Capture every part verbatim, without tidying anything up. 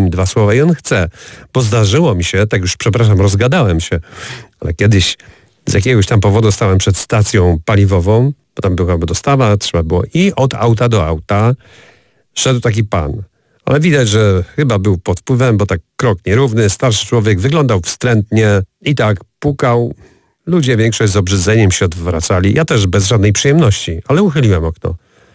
mi dwa słowa i on chce. Bo zdarzyło mi się, tak już przepraszam, rozgadałem się, ale kiedyś z jakiegoś tam powodu stałem przed stacją paliwową, bo tam była dostawa, trzeba było i od auta do auta szedł taki pan. Ale widać, że chyba był pod wpływem, bo tak krok nierówny, starszy człowiek, wyglądał wstrętnie i tak pukał. Ludzie większość z obrzydzeniem się odwracali. Ja też bez żadnej przyjemności, ale uchyliłem okno.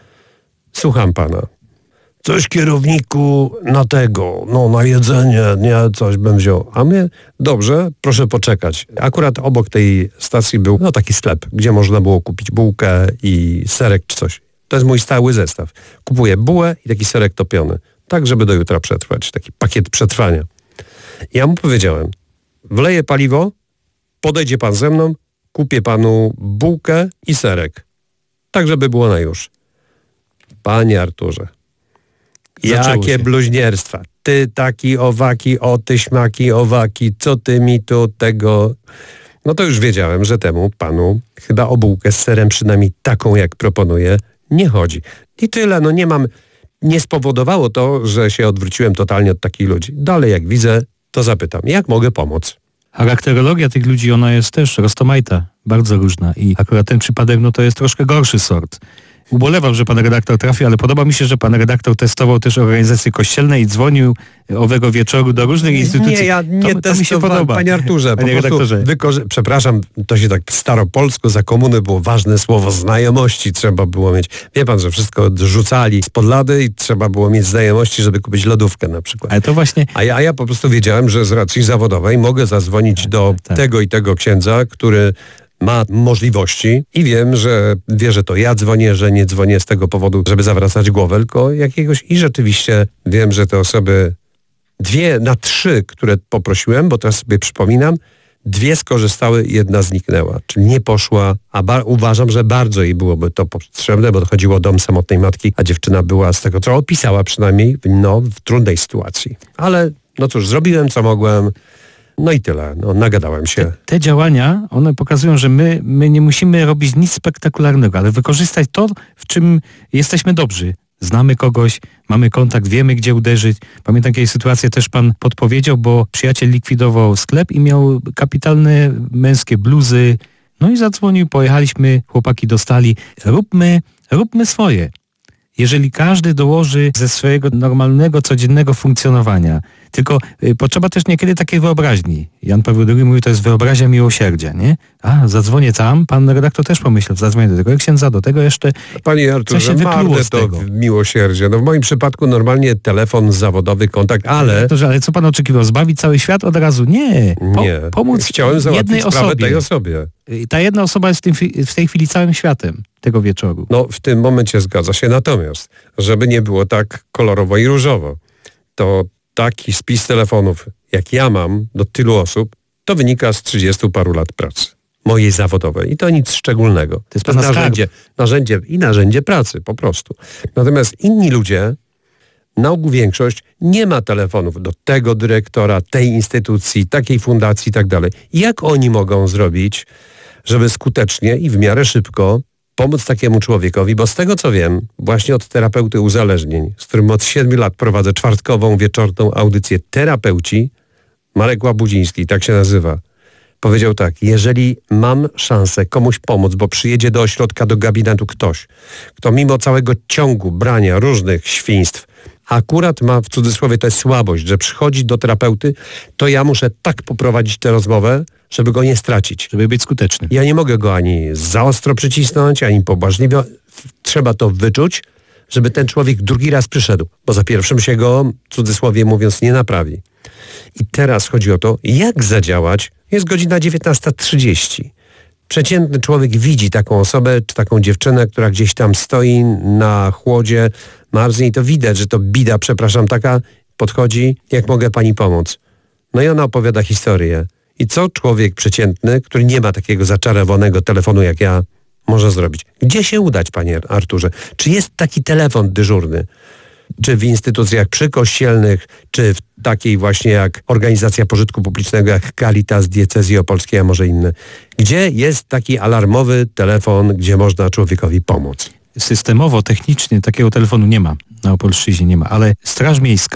Słucham pana. Coś kierowniku na tego, no na jedzenie, nie, coś bym wziął. A my, dobrze, proszę poczekać. Akurat obok tej stacji był no taki sklep, gdzie można było kupić bułkę i serek czy coś. To jest mój stały zestaw. Kupuję bułę i taki serek topiony. Tak, żeby do jutra przetrwać. Taki pakiet przetrwania. Ja mu powiedziałem, wleję paliwo, podejdzie pan ze mną, kupię panu bułkę i serek. Tak, żeby było na już. Panie Arturze, Zaczęło jakie się. bluźnierstwa. Ty taki, owaki, o ty śmaki, owaki, co ty mi tu tego... No to już wiedziałem, że temu panu chyba o bułkę z serem, przynajmniej taką jak proponuję, nie chodzi. I tyle, no nie mam... Nie spowodowało to, że się odwróciłem totalnie od takich ludzi. Dalej jak widzę, to zapytam, jak mogę pomóc? Charakterologia tych ludzi, ona jest też roztomajta, bardzo różna i akurat ten przypadek, no to jest troszkę gorszy sort. Ubolewam, że pan redaktor trafił, ale podoba mi się, że pan redaktor testował też organizacje kościelne i dzwonił owego wieczoru do różnych instytucji. Nie, ja nie to, to mi się podoba. Panie Arturze, Panie po prostu redaktorze. wykorzy- przepraszam, to się tak staropolsku za komuny było ważne słowo znajomości trzeba było mieć. Wie pan, że wszystko odrzucali spod lady i trzeba było mieć znajomości, żeby kupić lodówkę na przykład. Ale to właśnie... A ja, a ja po prostu wiedziałem, że z racji zawodowej mogę zadzwonić Tak, do tak. tego i tego księdza, który ma możliwości i wiem, że wie, że to ja dzwonię, że nie dzwonię z tego powodu, żeby zawracać głowę, tylko jakiegoś i rzeczywiście wiem, że te osoby, dwie na trzy, które poprosiłem, bo teraz sobie przypominam, dwie skorzystały, jedna zniknęła, czyli nie poszła, a ba- uważam, że bardzo jej byłoby to potrzebne, bo chodziło o dom samotnej matki, a dziewczyna była z tego, co opisała przynajmniej, no w trudnej sytuacji. Ale no cóż, zrobiłem co mogłem. No i tyle, no, nagadałem się. Te, te działania, one pokazują, że my, my nie musimy robić nic spektakularnego, ale wykorzystać to, w czym jesteśmy dobrzy. Znamy kogoś, mamy kontakt, wiemy gdzie uderzyć. Pamiętam jakieś sytuacje też pan podpowiedział, bo przyjaciel likwidował sklep i miał kapitalne męskie bluzy. No i zadzwonił, pojechaliśmy, chłopaki dostali. Róbmy, róbmy swoje. Jeżeli każdy dołoży ze swojego normalnego, codziennego funkcjonowania. Tylko y, potrzeba też niekiedy takiej wyobraźni. Jan Paweł drugi mówił, to jest wyobraźnia miłosierdzia, nie? A, zadzwonię tam, pan redaktor też pomyślał, zadzwonię do tego księdza, do tego jeszcze... Panie Arturze, się wykluło marne z to tego? miłosierdzie. No w moim przypadku normalnie telefon, zawodowy kontakt, ale... To, że, ale co pan oczekiwał? Zbawić cały świat od razu? Nie. Po, nie, pomóc chciałem załatwić jednej sprawę osobie. tej osobie. I ta jedna osoba jest w, tym, w tej chwili całym światem tego wieczoru. No w tym momencie zgadza się. Natomiast, żeby nie było tak kolorowo i różowo, to taki spis telefonów, jak ja mam do tylu osób, to wynika z trzydziestu paru lat pracy mojej zawodowej. I to nic szczególnego. To jest To pana jest narzędzie, narzędzie i narzędzie pracy po prostu. Natomiast inni ludzie, na ogół większość, nie ma telefonów do tego dyrektora, tej instytucji, takiej fundacji i tak dalej. Jak oni mogą zrobić, żeby skutecznie i w miarę szybko pomóc takiemu człowiekowi, bo z tego co wiem, właśnie od terapeuty uzależnień, z którym od siedmiu lat prowadzę czwartkową, wieczorną audycję Terapeuci, Marek Łabudziński, tak się nazywa, powiedział tak, jeżeli mam szansę komuś pomóc, bo przyjedzie do ośrodka, do gabinetu ktoś, kto mimo całego ciągu brania różnych świństw, akurat ma w cudzysłowie tę słabość, że przychodzi do terapeuty, to ja muszę tak poprowadzić tę rozmowę, żeby go nie stracić. Żeby być skutecznym. Ja nie mogę go ani za ostro przycisnąć, ani pobłażliwie. Trzeba to wyczuć, żeby ten człowiek drugi raz przyszedł, bo za pierwszym się go, w cudzysłowie mówiąc, nie naprawi. I teraz chodzi o to, jak zadziałać. Jest godzina dziewiętnasta trzydzieści. Przeciętny człowiek widzi taką osobę, czy taką dziewczynę, która gdzieś tam stoi na chłodzie, marznie i to widać, że to bida, przepraszam, taka podchodzi, jak mogę pani pomóc. No i ona opowiada historię. I co człowiek przeciętny, który nie ma takiego zaczarowanego telefonu jak ja, może zrobić? Gdzie się udać, panie Arturze? Czy jest taki telefon dyżurny? Czy w instytucjach przykościelnych, czy w takiej właśnie jak Organizacja Pożytku Publicznego, jak Caritas Diecezji Opolskiej, a może inne? Gdzie jest taki alarmowy telefon, gdzie można człowiekowi pomóc? Systemowo, technicznie takiego telefonu nie ma. Na Opolszczyźnie nie ma, ale Straż Miejska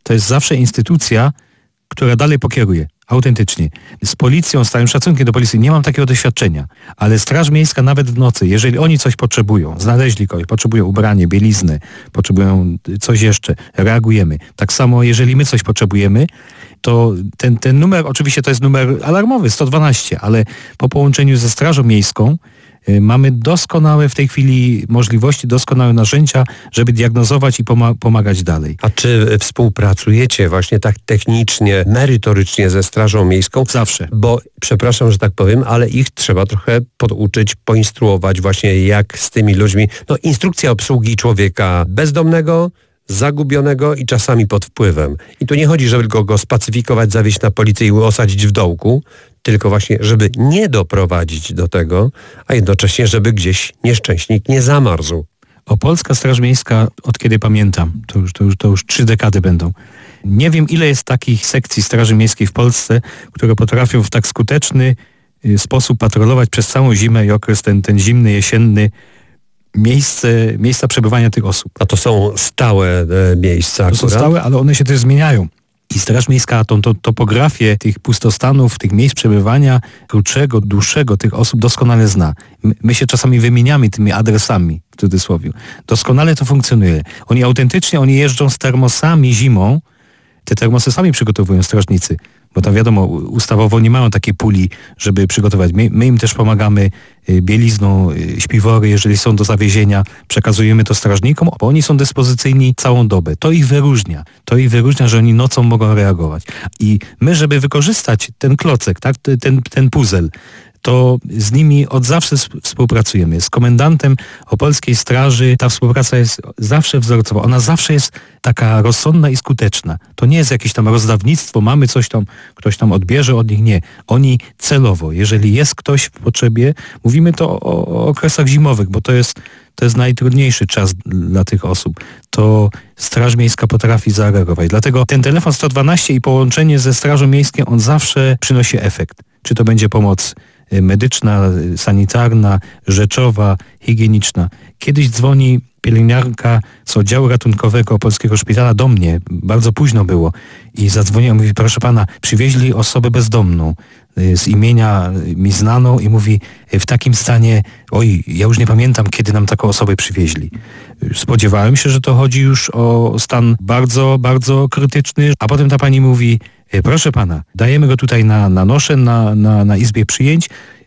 to jest zawsze instytucja, która dalej pokieruje. Autentycznie. Z policją, z całym szacunkiem do policji nie mam takiego doświadczenia, ale Straż Miejska nawet w nocy, jeżeli oni coś potrzebują, znaleźli kogoś, potrzebują ubranie, bieliznę, potrzebują coś jeszcze, reagujemy. Tak samo jeżeli my coś potrzebujemy, to ten, ten numer, oczywiście to jest numer alarmowy, sto dwanaście, ale po połączeniu ze Strażą Miejską y, mamy doskonałe w tej chwili możliwości, doskonałe narzędzia, żeby diagnozować i poma- pomagać dalej. A czy współpracujecie właśnie tak technicznie, merytorycznie ze Strażą Miejską? Zawsze. Bo, przepraszam, że tak powiem, ale ich trzeba trochę poduczyć, poinstruować właśnie jak z tymi ludźmi. No, instrukcja obsługi człowieka bezdomnego, zagubionego i czasami pod wpływem. I tu nie chodzi, żeby go, go spacyfikować, zawieźć na policję i osadzić w dołku, tylko właśnie, żeby nie doprowadzić do tego, a jednocześnie, żeby gdzieś nieszczęśnik nie zamarzł. Opolska Straż Miejska, od kiedy pamiętam, to już, to już, to już trzy dekady będą. Nie wiem, ile jest takich sekcji Straży Miejskiej w Polsce, które potrafią w tak skuteczny y, sposób patrolować przez całą zimę i okres ten, ten zimny, jesienny, miejsce, miejsca przebywania tych osób. A to są stałe e, miejsca To akurat? są stałe, ale one się też zmieniają. I Straż Miejska tą to, topografię tych pustostanów, tych miejsc przebywania krótszego, dłuższego tych osób doskonale zna. My, my się czasami wymieniamy tymi adresami, w cudzysłowie. Doskonale to funkcjonuje. Oni autentycznie, oni jeżdżą z termosami zimą. Te termosy sami przygotowują strażnicy. Bo tam wiadomo, ustawowo nie mają takiej puli, żeby przygotować. My, my im też pomagamy bielizną, śpiwory, jeżeli są do zawiezienia, przekazujemy to strażnikom, bo oni są dyspozycyjni całą dobę. To ich wyróżnia. To ich wyróżnia, że oni nocą mogą reagować. I my, żeby wykorzystać ten klocek, tak, ten, ten puzzle, to z nimi od zawsze współpracujemy. Z komendantem Opolskiej Straży ta współpraca jest zawsze wzorcowa. Ona zawsze jest taka rozsądna i skuteczna. To nie jest jakieś tam rozdawnictwo, mamy coś tam, ktoś tam odbierze od nich. Nie. Oni celowo, jeżeli jest ktoś w potrzebie, mówimy to o, o okresach zimowych, bo to jest, to jest najtrudniejszy czas dla tych osób. To Straż Miejska potrafi zareagować. Dlatego ten telefon sto dwanaście i połączenie ze Strażą Miejską, on zawsze przynosi efekt. Czy to będzie pomoc medyczna, sanitarna, rzeczowa, higieniczna. Kiedyś dzwoni pielęgniarka z oddziału ratunkowego Opolskiego Szpitala do mnie, bardzo późno było, i zadzwoniła, mówi, proszę pana, przywieźli osobę bezdomną, z imienia mi znaną, i mówi, w takim stanie, oj, ja już nie pamiętam, kiedy nam taką osobę przywieźli. Spodziewałem się, że to chodzi już o stan bardzo, bardzo krytyczny, a potem ta pani mówi, proszę pana, dajemy go tutaj na, na noszę, na, na, na izbie przyjęć,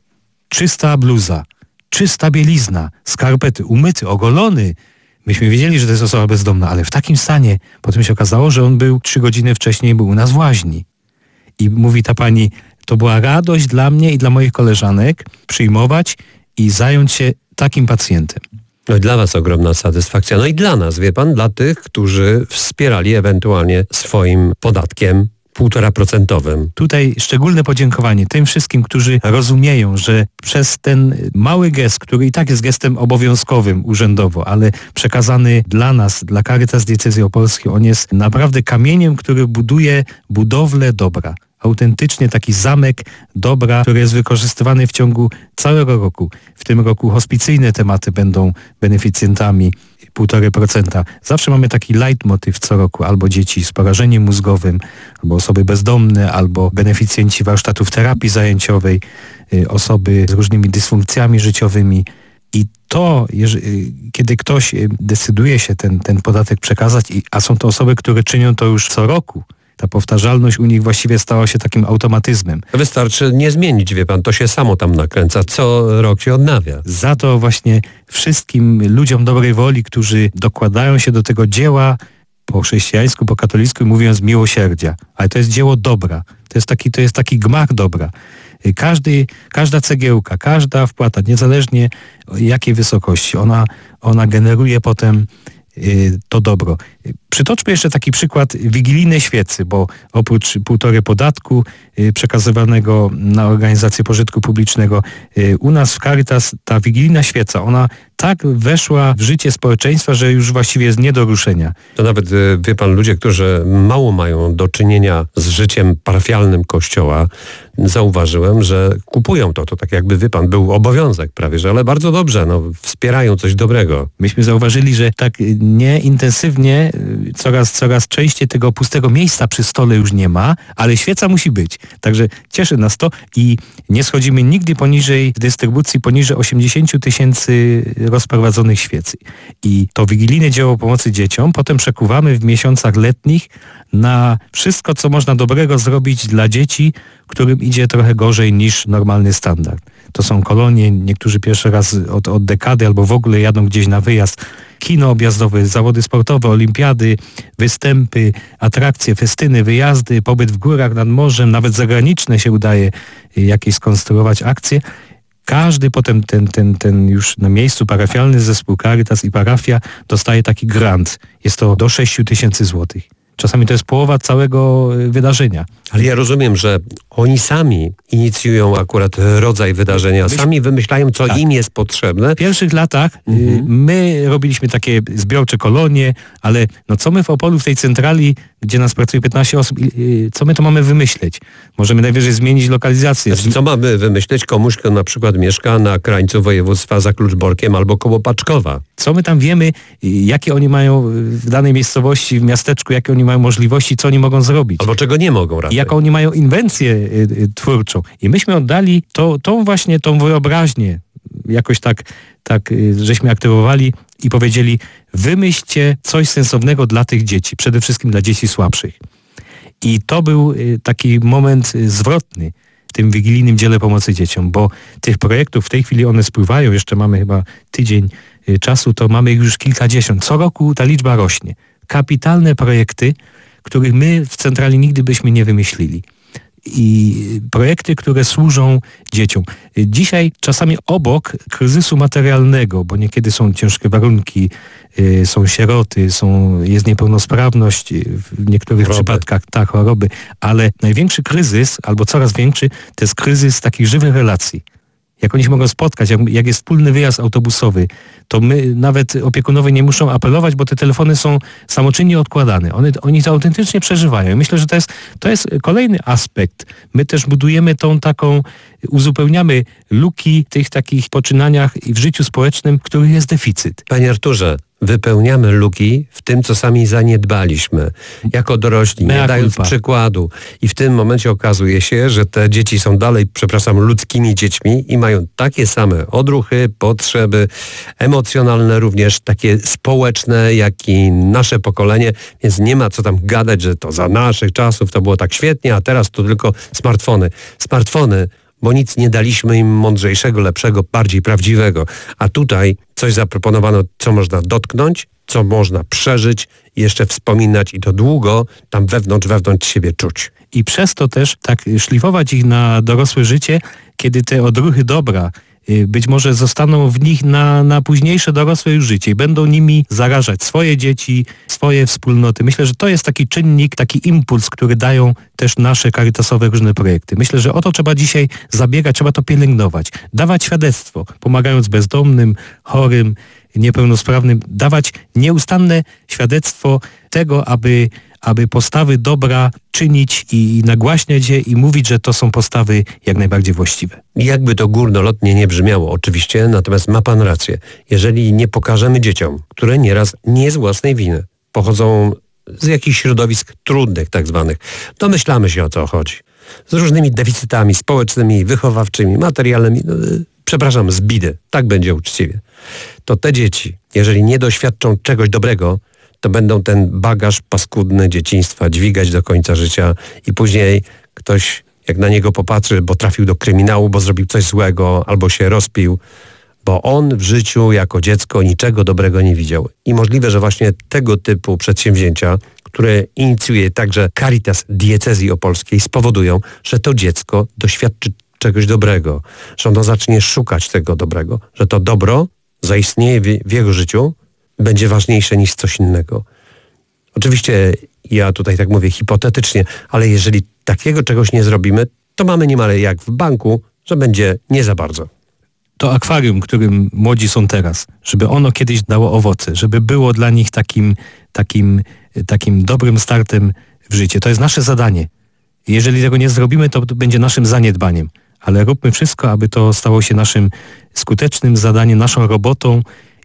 czysta bluza, czysta bielizna, skarpety, umyty, ogolony. Myśmy wiedzieli, że to jest osoba bezdomna, ale w takim stanie, potem się okazało, że on był trzy godziny wcześniej, był u nas w łaźni. I mówi ta pani, to była radość dla mnie i dla moich koleżanek przyjmować i zająć się takim pacjentem. No i dla was ogromna satysfakcja. No i dla nas, wie pan, dla tych, którzy wspierali ewentualnie swoim podatkiem półtora procentowym. Tutaj szczególne podziękowanie tym wszystkim, którzy rozumieją, że przez ten mały gest, który i tak jest gestem obowiązkowym urzędowo, ale przekazany dla nas, dla Caritas Diecezji Opolskiej, on jest naprawdę kamieniem, który buduje budowlę dobra. Autentycznie taki zamek dobra, który jest wykorzystywany w ciągu całego roku. W tym roku hospicyjne tematy będą beneficjentami półtora procenta. Zawsze mamy taki leitmotyw co roku, albo dzieci z porażeniem mózgowym, albo osoby bezdomne, albo beneficjenci warsztatów terapii zajęciowej, osoby z różnymi dysfunkcjami życiowymi. I to, jeżeli, kiedy ktoś decyduje się ten, ten podatek przekazać, a są to osoby, które czynią to już co roku, ta powtarzalność u nich właściwie stała się takim automatyzmem. Wystarczy nie zmienić, wie pan, to się samo tam nakręca. Co rok się odnawia. Za to właśnie wszystkim ludziom dobrej woli, którzy dokładają się do tego dzieła po chrześcijańsku, po katolicku, mówiąc miłosierdzia. Ale to jest dzieło dobra. To jest taki, to jest taki gmach dobra. Każdy, każda cegiełka, każda wpłata, niezależnie jakiej wysokości, ona, ona generuje potem to dobro. Przytoczmy jeszcze taki przykład wigilijnej świecy, bo oprócz półtorej podatku przekazywanego na organizację pożytku publicznego, u nas w Caritas ta wigilijna świeca, ona tak weszła w życie społeczeństwa, że już właściwie jest nie do ruszenia. To nawet, wie pan, ludzie, którzy mało mają do czynienia z życiem parafialnym Kościoła, zauważyłem, że kupują to. To tak jakby, wie pan, był obowiązek prawie, że ale bardzo dobrze, no, wspierają coś dobrego. Myśmy zauważyli, że tak nieintensywnie, coraz, coraz częściej tego pustego miejsca przy stole już nie ma, ale świeca musi być. Także cieszy nas to i nie schodzimy nigdy poniżej, w dystrybucji poniżej osiemdziesiąt tysięcy rozprowadzonych świec. I to wigilijne dzieło pomocy dzieciom potem przekuwamy w miesiącach letnich na wszystko, co można dobrego zrobić dla dzieci, którym idzie trochę gorzej niż normalny standard. To są kolonie, niektórzy pierwszy raz od, od dekady albo w ogóle jadą gdzieś na wyjazd, kino objazdowe, zawody sportowe, olimpiady, występy, atrakcje, festyny, wyjazdy, pobyt w górach, nad morzem, nawet zagraniczne się udaje jakieś skonstruować akcje. Każdy potem ten, ten, ten już na miejscu parafialny zespół Caritas i parafia dostaje taki grant. Jest to do sześciu tysięcy złotych. Czasami to jest połowa całego wydarzenia. Ale ja rozumiem, że oni sami inicjują akurat rodzaj wydarzenia, Myś... sami wymyślają, co tak. im jest potrzebne. W pierwszych latach mhm. my robiliśmy takie zbiorcze kolonie, ale no co my w Opolu, w tej centrali, gdzie nas pracuje piętnaście osób, co my to mamy wymyśleć? Możemy najwyżej zmienić lokalizację. Znaczy, co mamy wymyśleć komuś, kto na przykład mieszka na krańcu województwa za Kluczborkiem albo koło Paczkowa? Co my tam wiemy, jakie oni mają w danej miejscowości, w miasteczku, jakie oni mają możliwości, co oni mogą zrobić. Albo czego nie mogą raczej. I jaką oni mają inwencję y, y, twórczą. I myśmy oddali to, tą właśnie, tą wyobraźnię, jakoś tak, tak y, żeśmy aktywowali i powiedzieli, wymyślcie coś sensownego dla tych dzieci, przede wszystkim dla dzieci słabszych. I to był y, taki moment y, zwrotny w tym wigilijnym dziele pomocy dzieciom, bo tych projektów w tej chwili one spływają, jeszcze mamy chyba tydzień y, czasu, to mamy ich już kilkadziesiąt. Co roku ta liczba rośnie. Kapitalne projekty, których my w centrali nigdy byśmy nie wymyślili. I projekty, które służą dzieciom. Dzisiaj czasami obok kryzysu materialnego, bo niekiedy są ciężkie warunki, y, są sieroty, są, jest niepełnosprawność, w niektórych choroby. przypadkach tak, choroby, ale największy kryzys, albo coraz większy, to jest kryzys takich żywych relacji. Jak oni się mogą spotkać, jak, jak jest wspólny wyjazd autobusowy, to my, nawet opiekunowie nie muszą apelować, bo te telefony są samoczynnie odkładane. One, oni to autentycznie przeżywają. I myślę, że to jest, to jest kolejny aspekt. My też budujemy tą taką, uzupełniamy luki w tych takich poczynaniach i w życiu społecznym, w których jest deficyt. Panie Arturze, wypełniamy luki w tym, co sami zaniedbaliśmy jako dorośli, nie dając przykładu. I w tym momencie okazuje się, że te dzieci są dalej, przepraszam, ludzkimi dziećmi i mają takie same odruchy, potrzeby emocjonalne, również takie społeczne, jak i nasze pokolenie, więc nie ma co tam gadać, że to za naszych czasów to było tak świetnie, a teraz to tylko smartfony. Smartfony, bo nic nie daliśmy im mądrzejszego, lepszego, bardziej prawdziwego. A tutaj coś zaproponowano, co można dotknąć, co można przeżyć, jeszcze wspominać i to długo tam wewnątrz, wewnątrz siebie czuć. I przez to też tak szlifować ich na dorosłe życie, kiedy te odruchy dobra być może zostaną w nich na, na późniejsze dorosłe już życie i będą nimi zarażać swoje dzieci, swoje wspólnoty. Myślę, że to jest taki czynnik, taki impuls, który dają też nasze caritasowe różne projekty. Myślę, że o to trzeba dzisiaj zabiegać, trzeba to pielęgnować, dawać świadectwo, pomagając bezdomnym, chorym, niepełnosprawnym, dawać nieustanne świadectwo tego, aby aby postawy dobra czynić i nagłaśniać je i mówić, że to są postawy jak najbardziej właściwe. Jakby to górnolotnie nie brzmiało oczywiście, natomiast ma pan rację. Jeżeli nie pokażemy dzieciom, które nieraz nie z własnej winy pochodzą z jakichś środowisk trudnych tak zwanych, domyślamy się, o co chodzi. Z różnymi deficytami społecznymi, wychowawczymi, materialnymi, no, przepraszam, z bidy, tak będzie uczciwie. To te dzieci, jeżeli nie doświadczą czegoś dobrego, to będą ten bagaż paskudny dzieciństwa dźwigać do końca życia i później ktoś, jak na niego popatrzy, bo trafił do kryminału, bo zrobił coś złego albo się rozpił, bo on w życiu jako dziecko niczego dobrego nie widział. I możliwe, że właśnie tego typu przedsięwzięcia, które inicjuje także Caritas Diecezji Opolskiej, spowodują, że to dziecko doświadczy czegoś dobrego, że ono zacznie szukać tego dobrego, że to dobro zaistnieje w, w jego życiu, będzie ważniejsze niż coś innego. Oczywiście ja tutaj tak mówię hipotetycznie, ale jeżeli takiego czegoś nie zrobimy, to mamy niemal jak w banku, że będzie nie za bardzo. to akwarium, którym młodzi są teraz, żeby ono kiedyś dało owoce, żeby było dla nich takim, takim, takim dobrym startem w życie. To jest nasze zadanie. Jeżeli tego nie zrobimy, to będzie naszym zaniedbaniem. Ale róbmy wszystko, aby to stało się naszym skutecznym zadaniem, naszą robotą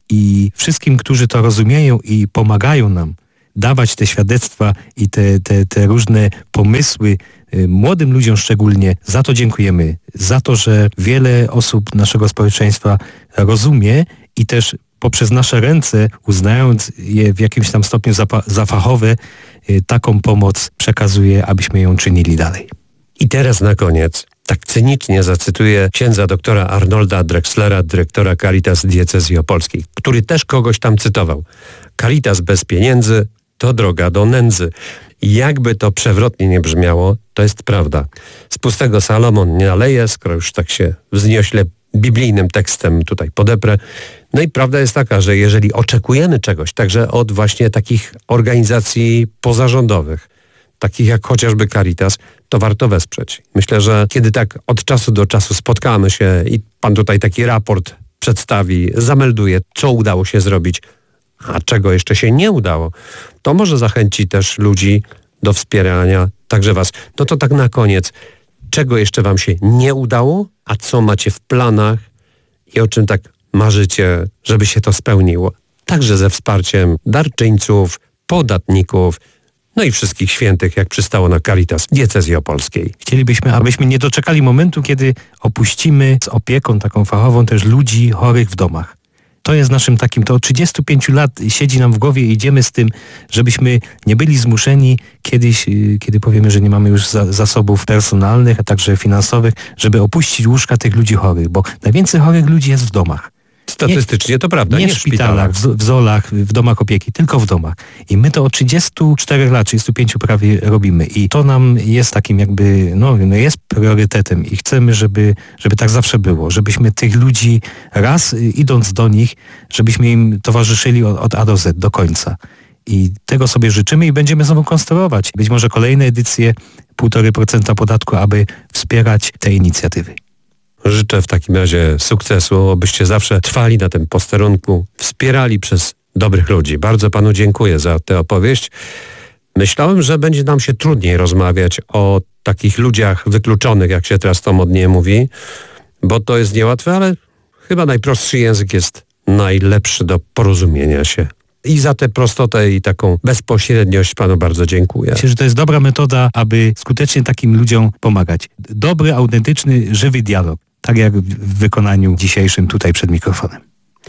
i wszystkim, którzy to rozumieją i pomagają nam dawać te świadectwa i te, te, te różne pomysły, młodym ludziom szczególnie, za to dziękujemy. Za to, że wiele osób naszego społeczeństwa rozumie i też poprzez nasze ręce, uznając je w jakimś tam stopniu za, za fachowe, taką pomoc przekazuje, abyśmy ją czynili dalej. I teraz na koniec, tak cynicznie zacytuję księdza doktora Arnolda Drexlera, dyrektora Caritas Diecezji Opolskiej, który też kogoś tam cytował. Caritas bez pieniędzy to droga do nędzy. I jakby to przewrotnie nie brzmiało, to jest prawda. Z pustego Salomon nie naleje, skoro już tak się wzniośle biblijnym tekstem tutaj podeprę. No i prawda jest taka, że jeżeli oczekujemy czegoś, także od właśnie takich organizacji pozarządowych, takich jak chociażby Caritas, to warto wesprzeć. Myślę, że kiedy tak od czasu do czasu spotkamy się i pan tutaj taki raport przedstawi, zamelduje, co udało się zrobić, a czego jeszcze się nie udało, to może zachęci też ludzi do wspierania także was. No to tak na koniec, czego jeszcze wam się nie udało, a co macie w planach i o czym tak marzycie, żeby się to spełniło. Także ze wsparciem darczyńców, podatników, no i wszystkich świętych, jak przystało na Caritas Diecezji Opolskiej. Chcielibyśmy, abyśmy nie doczekali momentu, kiedy opuścimy z opieką taką fachową też ludzi chorych w domach. To jest naszym takim, to od trzydziestu pięciu lat siedzi nam w głowie i idziemy z tym, żebyśmy nie byli zmuszeni kiedyś, kiedy powiemy, że nie mamy już za, zasobów personalnych, a także finansowych, żeby opuścić łóżka tych ludzi chorych, bo najwięcej chorych ludzi jest w domach. Statystycznie nie, to prawda. Nie, nie w szpitalach, w, w zolach, w domach opieki, tylko w domach. I my to od trzydziestu czterech lat, trzydziestu pięciu prawie robimy. I to nam jest takim jakby, no, no jest priorytetem i chcemy, żeby, żeby tak zawsze było. Żebyśmy tych ludzi raz idąc do nich, żebyśmy im towarzyszyli od, od A do Z, do końca. I tego sobie życzymy i będziemy znowu konstruować. Być może kolejne edycje, półtora procenta podatku, aby wspierać te inicjatywy. Życzę w takim razie sukcesu, abyście zawsze trwali na tym posterunku, wspierali przez dobrych ludzi. Bardzo panu dziękuję za tę opowieść. Myślałem, że będzie nam się trudniej rozmawiać o takich ludziach wykluczonych, jak się teraz to modnie mówi, bo to jest niełatwe, ale chyba najprostszy język jest najlepszy do porozumienia się. I za tę prostotę i taką bezpośredniość panu bardzo dziękuję. Myślę, że to jest dobra metoda, aby skutecznie takim ludziom pomagać. Dobry, autentyczny, żywy dialog. Tak jak w wykonaniu dzisiejszym tutaj przed mikrofonem.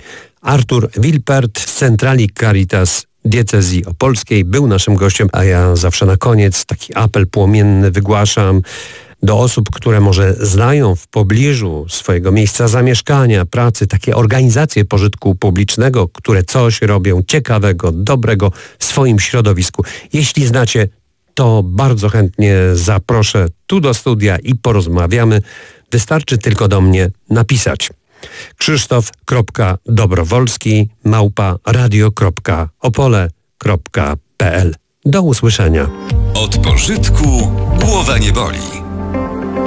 Artur Wilpert z Centrali Caritas Diecezji Opolskiej był naszym gościem, a ja zawsze na koniec taki apel płomienny wygłaszam do osób, które może znają w pobliżu swojego miejsca zamieszkania, pracy, takie organizacje pożytku publicznego, które coś robią ciekawego, dobrego w swoim środowisku. Jeśli znacie, to bardzo chętnie zaproszę tu do studia i porozmawiamy. Wystarczy tylko do mnie napisać. Krzysztof kropka dobrowolski małpa radio kropka opole kropka p l. Do usłyszenia. Od pożytku głowa nie boli.